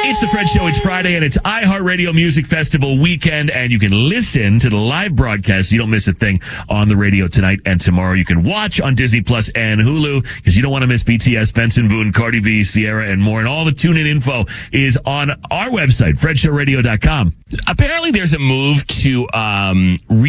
It's the Fred Show. It's Friday, and it's iHeartRadio Music Festival weekend, and you can listen to the live broadcast. You don't miss a thing on the radio tonight and tomorrow. You can watch on Disney Plus and Hulu, because you don't want to miss BTS, Benson Boone, Cardi B, Sierra, and more. And all the tune-in info is on our website, FredShowRadio.com. Apparently, there's a move to